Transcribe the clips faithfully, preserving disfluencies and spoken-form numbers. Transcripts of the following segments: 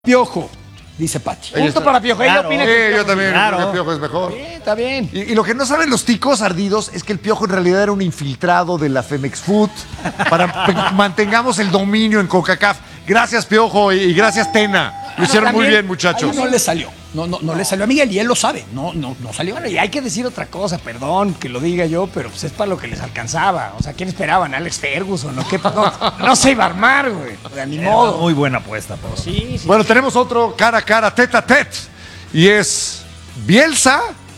Piojo, dice Pati. Punto para Piojo. Ella Claro. opina Sí, que yo también Claro. creo que el Piojo es mejor. Sí, está bien. Y, y lo que no saben los ticos ardidos es que el Piojo en realidad era un infiltrado de la Femex Food para que mantengamos el dominio en CONCACAF. Gracias, Piojo, y, y gracias, Tena. Lo hicieron muy también, bien, muchachos. Ahí no le salió. No, no, no le salió a Miguel y él lo sabe. No, no, no salió. Bueno, y hay que decir otra cosa, perdón que lo diga yo, pero pues es para lo que les alcanzaba. O sea, ¿quién esperaban? ¿Alex Ferguson? ¿No? ¿Qué? No, no se iba a armar, güey. O sea, ni modo. Muy buena apuesta, Pablo. Sí, sí. Bueno, tenemos otro cara a cara, tete a tete. Y es Bielsa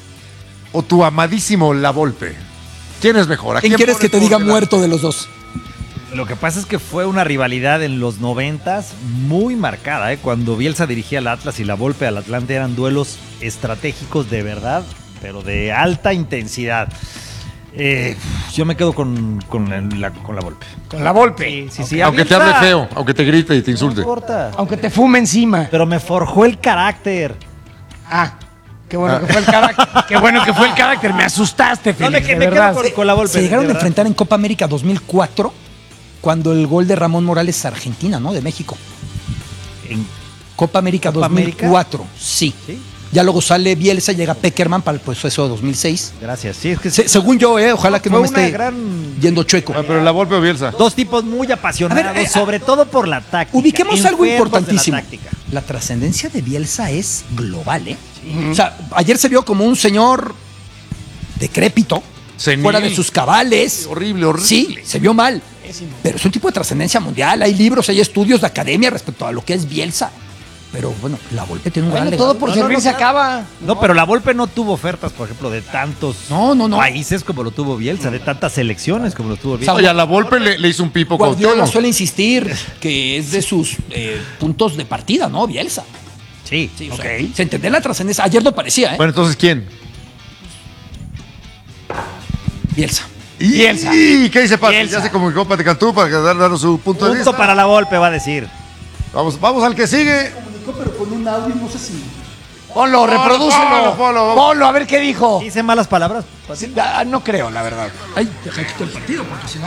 o tu amadísimo La Volpe. ¿Quién es mejor? ¿A ¿Quién quién quieres que pones te por diga delante? muerto de los dos? Lo que pasa es que fue una rivalidad en los noventas muy marcada, ¿eh? Cuando Bielsa dirigía al Atlas y la Volpe al Atlante eran duelos estratégicos de verdad, pero de alta intensidad. Eh, yo me quedo con, con, el- la, con la Volpe. Con la Volpe. Sí, sí, sí, Aunque te Bielsa- hable feo, aunque te grite y te No insulte. importa. Aunque te fume encima. Pero me forjó el carácter. Ah, qué bueno que fue el carácter. Qué bueno que fue el carácter. Me asustaste, No, me, Félix, que- de me verdad. quedo con, con la Volpe. Se llegaron de a verdad. enfrentar en Copa América dos mil cuatro cuando el gol de Ramón Morales a Argentina, ¿no? De México. En- Copa América ¿Copa dos mil cuatro, sí. ¿Sí? Ya luego sale Bielsa, llega Peckerman para el proceso de dos mil seis. Gracias. Sí, es que Se- según yo, eh, ojalá que no fue me una esté gran- yendo chueco. Ah, pero La Volpe o Bielsa. Dos tipos muy apasionados, A ver, eh, sobre todo por la táctica. Ubiquemos algo enfermos de la importantísimo. táctica. La trascendencia de Bielsa es global, ¿eh? O sea, ayer se vio como un señor decrépito, Senil. fuera de sus cabales. Horrible, horrible. Sí, se vio mal. Pero es un tipo de trascendencia mundial. Hay libros, hay estudios de academia respecto a lo que es Bielsa. Pero bueno, la Volpe tiene un Bueno, gran todo legado. por No, no, servir no, se claro. acaba. No, pero la Volpe no tuvo ofertas, por ejemplo, de tantos No, no, no. países como lo tuvo Bielsa, de tantas selecciones como lo tuvo Bielsa. Oye, a La Volpe le, le hizo un pipo con Guardiola suele insistir que es de sus eh, puntos de partida, ¿no? Bielsa. Sí, Sí, o ok. sea, se entiende la trascendencia. Ayer no parecía, ¿eh? Bueno, entonces, ¿quién? Bielsa. Bielsa. ¿Y qué dice Pati? Bielsa. Ya se comunicó Pati Cantú para dar- darnos su punto de Punto vista. para la Volpe, va a decir. Vamos, vamos al que sigue. Pero con un audio, no sé si. Ponlo, Ponlo, reprodúcelo. ponlo, ponlo. Ponlo, a ver qué dijo. ¿Dice malas palabras? Sí, ah, no creo, la verdad. Ay, deja quito el partido porque si no.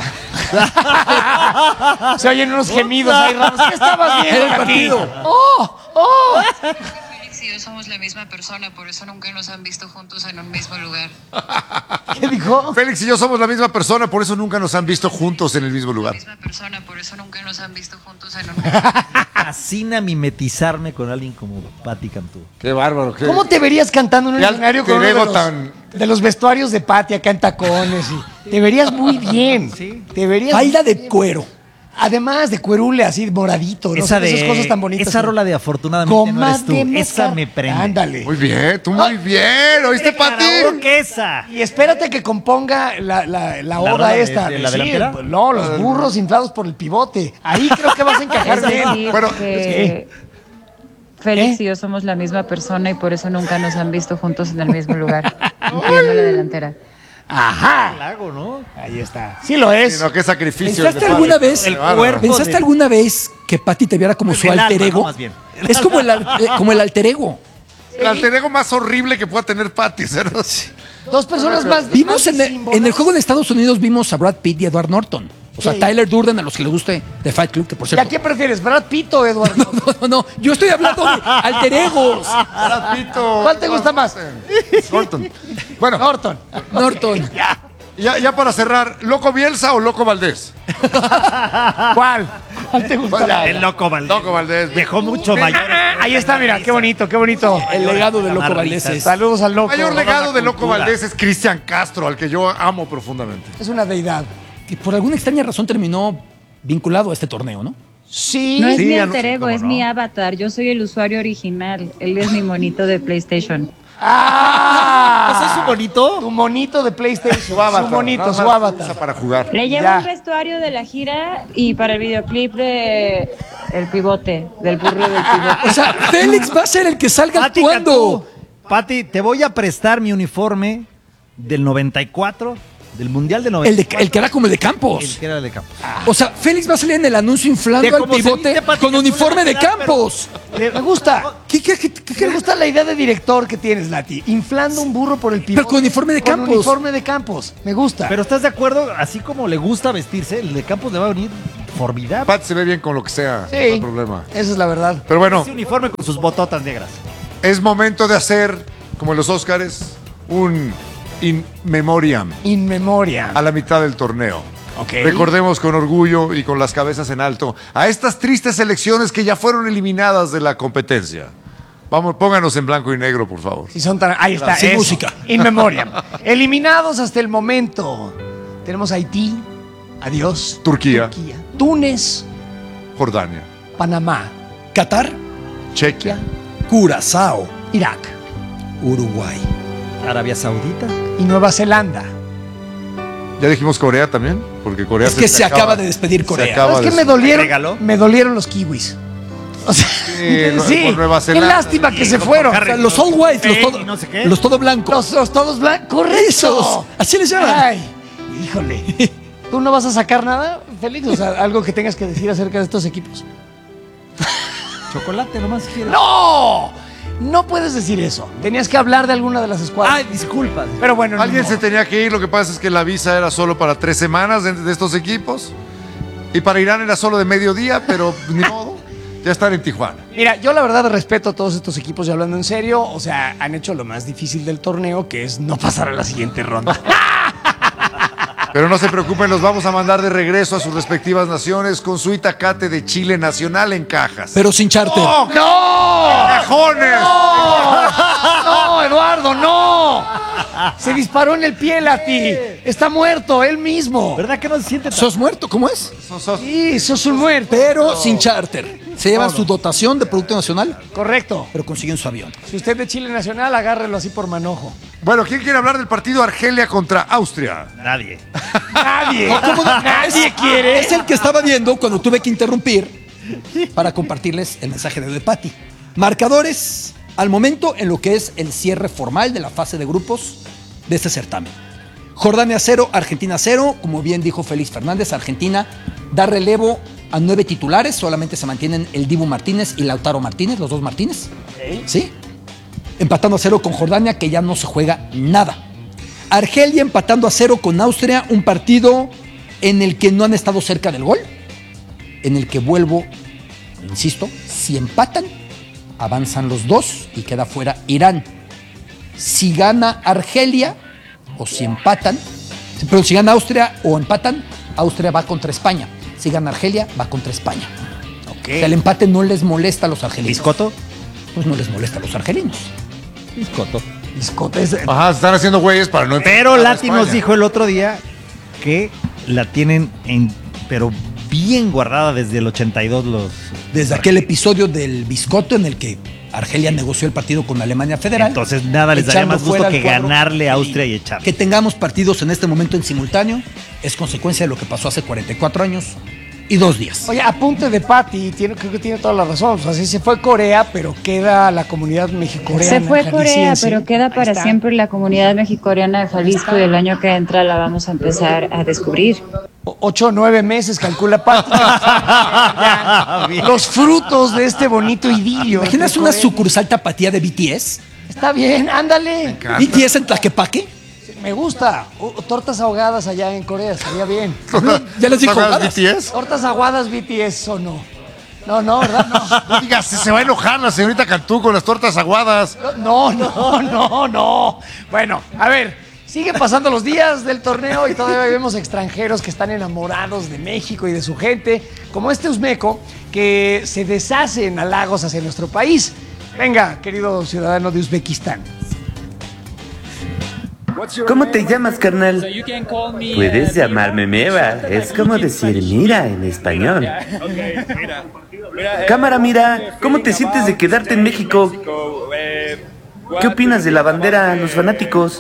Se oyen unos gemidos ahí raros. ¿Qué estabas viendo, Era el Katy? partido. ¡Oh! ¡Oh! Félix y yo somos la misma persona, por eso nunca nos han visto juntos en un mismo lugar. ¿Qué dijo? Félix y yo somos la misma persona, por eso nunca nos han visto juntos en el mismo La lugar. misma persona, por eso nunca nos han visto juntos en un Fascina mimetizarme con alguien como Pati Cantú. Qué bárbaro. Qué... ¿Cómo te verías cantando en un Qué escenario alter con uno de ego los, tan- de los vestuarios de Pati acá en tacones? Y te verías muy bien. Sí. Te verías Falda muy de bien. cuero. Además de cuerule así moradito. ¿no? Esa, de, Esas cosas tan bonitas. esa rola de afortunadamente no eres tú. Comadre Esa Macar- me prende. Ándale. Muy bien, tú muy bien. ¿Oíste, Pati? Claro que esa. Y espérate que componga la, la, la oda rola de- esta. de la Sí, delantera? pues, no, los burros inflados por el pivote. Ahí creo que vas a encajar Es bien. decir, Bueno, que Félix y yo somos la misma persona y por eso nunca nos han visto juntos en el mismo lugar, incluyendo la delantera. Ajá. Lago, ¿no? Ahí está. Sí lo es. Sí, no, qué sacrificio. ¿Pensaste el de alguna Pati. vez? Qué El bárbaro. cuerpo. ¿Pensaste de- alguna vez que Pati te viera como El su alter alma, ego? ¿no? Más bien. Es como el, al- eh, como el alter ego. El alter ego más horrible que pueda tener Pati. ¿cierto? Dos personas más. Vimos más en el, símbolos. en el juego de Estados Unidos, vimos a Brad Pitt y Edward Norton. O sea, Sí. Tyler Durden, a los que les guste de Fight Club, que por ¿Y cierto. a quién prefieres, Brad Pitt o Eduardo? No, no, no. Yo estoy hablando de alter egos. Brad Pitt o- ¿Cuál te gusta más? Norton. Bueno, Norton. Norton. ya, ya para cerrar, ¿Loco Bielsa o Loco Valdés? ¿Cuál? ¿Cuál te gusta más? El Loco Valdés. Loco Valdés. Dejó mucho mayor. Ahí está, mira, qué bonito, qué bonito. El legado de Loco Amar Valdés risas. es. Saludos al loco. Mayor legado de Loco cultura. Valdés es Cristian Castro, al que yo amo profundamente. Es una deidad. Que por alguna extraña razón terminó vinculado a este torneo, ¿no? Sí. No es Sí, mi ya alter no- ego, cómo es no. mi avatar. Yo soy el usuario original. Él es mi monito de PlayStation. ¡Ah! ¿Ese es su bonito? Tu monito de PlayStation. Su avatar. Su monito, nada su más avatar. usa para jugar. Le llevo Ya. un vestuario de la gira y para el videoclip de El Pivote, del burro del pivote. O sea, Félix va a ser el que salga Pati actuando. Cantú. Pati, te voy a prestar mi uniforme del noventa y cuatro, del Mundial del noventa El, y de, cuatro. el que era como el de Campos. El que era el de Campos. O sea, Félix va a salir en el anuncio inflando De al cómo se pivote viste Pati con Cantú, uniforme de la verdad, Campos. Me gusta. ¿Qué, qué, qué, qué- qué- Me gusta la idea de director que tienes, Lati. Inflando un burro por el pivote. Pero con uniforme de Con Campos. uniforme de Campos. Me gusta. Pero ¿estás de acuerdo? Así como le gusta vestirse, el de Campos le va a venir formidable. Pat se ve bien con lo que sea, Sí. no hay problema. Esa es la verdad. Pero bueno, Ese uniforme con sus bototas negras. es momento de hacer, como en los Óscares, un in memoriam In memoria. a la mitad del torneo. Ok. Recordemos con orgullo y con las cabezas en alto a estas tristes selecciones que ya fueron eliminadas de la competencia. Vamos, pónganos en blanco y negro, por favor. Si son tan... Ahí está. Sin eso. música. In memoriam. Eliminados hasta el momento. Tenemos Haití. Adiós. Turquía, Turquía. Túnez. Jordania, Panamá. Qatar, Chequia, Curazao, Irak. Uruguay. Arabia Saudita. Y Nueva Zelanda. ya dijimos Corea también, porque Corea Es que se acaba de despedir Corea. se acaba Es que de- me dolieron, Regaló. me dolieron los kiwis. O sea, Sí, sí, por Nueva qué Zelanda. lástima que se fueron. O sea, los all white, los todo, y no sé qué. los todo blancos. Los, los todos blancos. ¡Correcto! Esos, así les llaman. Ay, híjole. ¿Tú no vas a sacar nada, Félix? O sea, algo que tengas que decir acerca de estos equipos. Chocolate nomás quieres. ¡No! No puedes decir eso. Tenías que hablar de alguna de las escuadras. Ay, disculpas. Pero bueno, Alguien ni se modo. tenía que ir, lo que pasa es que la visa era solo para tres semanas de, de estos equipos. Y para Irán era solo de mediodía, pero ni modo, ya están en Tijuana. Mira, yo la verdad respeto a todos estos equipos y hablando en serio, o sea, han hecho lo más difícil del torneo, que es no pasar a la siguiente ronda. Pero no se preocupen, los vamos a mandar de regreso a sus respectivas naciones con su Itacate de Chile Nacional en cajas. Pero sin charter. ¡No! ¡Cajones! ¡No, Eduardo, no! Se disparó en el pie, Lati. Está muerto, él mismo. ¿Verdad que no se siente tan... ¿Sos muerto? ¿Cómo es? Sos- sos- Sí, sos un muerto. Pero sin charter. Se llevan su dotación de Producto Nacional, Correcto. pero consiguen su avión. Si usted es de Chile Nacional, agárrelo así por manojo. Bueno, ¿quién quiere hablar del partido Argelia contra Austria? Nadie. Nadie. ¿Cómo no? Nadie Es- quiere. Es el que estaba viendo cuando tuve que interrumpir para compartirles el mensaje de Pati. Marcadores al momento en lo que es el cierre formal de la fase de grupos de este certamen. Jordania cero, Argentina cero. Como bien dijo Félix Fernández, Argentina da relevo a nueve titulares. Solamente se mantienen el Dibu Martínez y Lautaro Martínez, los dos Martínez. ¿Sí? Empatando a cero con Jordania, que ya no se juega nada. Argelia empatando a cero con Austria, un partido en el que no han estado cerca del gol, en el que vuelvo, insisto, si empatan, avanzan los dos y queda fuera Irán. Si gana Argelia, o si empatan, pero si gana Austria o empatan, Austria va contra España. Si gana Argelia, va contra España. O sea, el empate no les molesta a los argelinos. ¿Biscotto? Pues no les molesta a los argelinos. Biscotto. Biscote es- Ajá, se están haciendo güeyes para no Pero enfrentar a Lati nos España. dijo el otro día que la tienen en, pero bien guardada desde el ochenta y dos los... Desde aquel episodio del Biscotto en el que Argelia negoció el partido con Alemania Federal. Entonces nada les daría echando más gusto fuera que al cuadro. ganarle a Austria y echar. Que tengamos partidos en este momento en simultáneo es consecuencia de lo que pasó hace cuarenta y cuatro años y dos días. Oye, apunte de Pati, tiene, creo que tiene toda la razón. O sea, sí se fue Corea, pero queda la comunidad mexicoreana. Se fue Corea, jalisciense. pero queda Ahí para está. siempre la comunidad mexicoreana de Jalisco y el año que entra la vamos a empezar a descubrir. O- Ocho o nueve meses, calcula Pati. Ya, los frutos de este bonito idilio. ¿Imaginas entre una Corea- sucursal tapatía de B T S? Está bien, ándale. ¿B T S en Tlaquepaque? Me gusta. O- o tortas ahogadas allá en Corea, estaría bien. Ya les dijo ¿Juegas ahogadas. B T S? Tortas aguadas B T S o no. No, no, ¿verdad? No. No digas, se va a enojar la señorita Cantú con las tortas aguadas. No, no, no, no. Bueno, a ver, siguen pasando los días del torneo y todavía vemos extranjeros que están enamorados de México y de su gente, como este uzbeco que se deshace en halagos hacia nuestro país. Venga, querido ciudadano de Uzbekistán. ¿Cómo te llamas, carnal? Puedes llamarme Meva. Es como decir mira en español. Cámara, mira, ¿cómo te sientes de quedarte en México? ¿Qué opinas de la bandera a los fanáticos?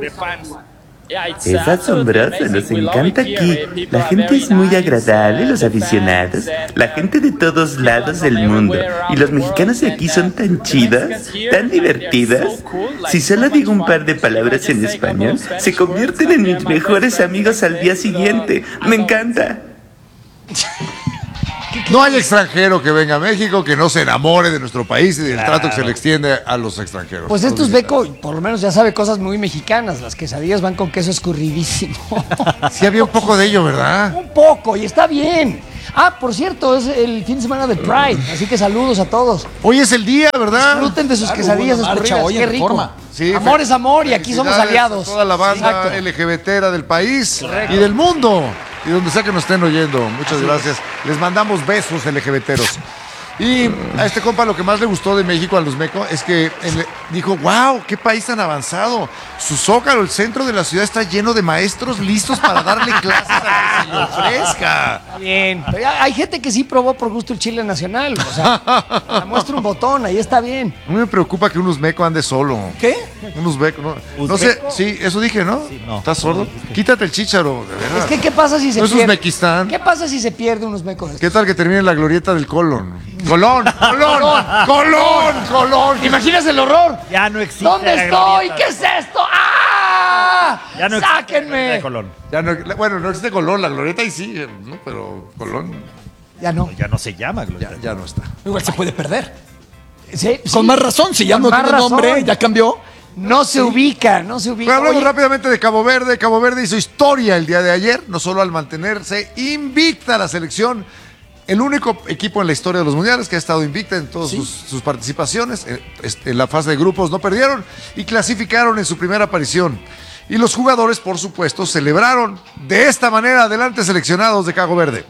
Es asombroso, nos encanta aquí. La gente es muy agradable, los aficionados, la gente de todos lados del mundo. Y los mexicanos de aquí son tan chidas, tan divertidas. Si solo digo un par de palabras en español, se convierten en mis mejores amigos al día siguiente. Me encanta. No hay extranjero que venga a México que no se enamore de nuestro país y del trato que se le extiende a los extranjeros. Pues este uzbeco por lo menos ya sabe cosas muy mexicanas. Las quesadillas van con queso escurridísimo. Sí había un poco de ello, ¿verdad? Un poco, y está bien. Ah, por cierto, es el fin de semana del Pride, así que saludos a todos. Hoy es el día, ¿verdad? Disfruten de sus Claro, quesadillas hubo una marcha escurridas, hoy qué en rico. Reforma. Sí, amor fe- es amor y aquí somos felicidades aliados. a toda la banda Exacto. L G B T del país Correcto. y del mundo. Y donde sea que nos estén oyendo. Muchas gracias. Les mandamos besos L G B T eros. Y a este compa lo que más le gustó de México, a Luzmeco, es que él dijo, wow, qué país tan avanzado. Su zócalo, el centro de la ciudad, está lleno de maestros listos para darle clases a que se le ofrezca. Bien, pero ya hay gente que sí probó por gusto el chile nacional. O sea, la muestra un botón, ahí está bien. A mí me preocupa que un uzbeco ande solo. ¿Qué? Un uzbeco, ¿no? No sé, ¿Uzbeco? sí, eso dije, ¿no? Sí, no. ¿Estás sordo? Quítate el chícharo, de verdad. Es que, ¿qué pasa si se No es pierde? Uzbekistán. ¿Qué pasa si se pierde unos mecos? ¿Qué tal que termine en la glorieta del Colón? ¡Colón! ¡Colón! ¡Colón! ¡Colón! ¿Imaginas el horror? Ya no existe. ¿Dónde la estoy? glorieta. ¿Qué es esto? ¡Ah! Ya no existe la glorieta ¡Sáquenme! de Colón. Ya no, bueno, no existe Colón, la glorieta ahí sí, ¿no? Pero Colón Ya no. Ya no se llama glorieta. ya no está. Igual se puede perder. Sí, sí. Con más razón, si ya Con no más tiene nombre, razón. ya cambió. No se ubica, no se ubica. Pero hablamos Oye, rápidamente de Cabo Verde. Cabo Verde hizo historia el día de ayer, no solo al mantenerse invicta la selección, el único equipo en la historia de los mundiales que ha estado invicta en todas sus, sus participaciones. En, en la fase de grupos no perdieron y clasificaron en su primera aparición. Y los jugadores, por supuesto, celebraron de esta manera. Adelante, seleccionados de Cabo Verde.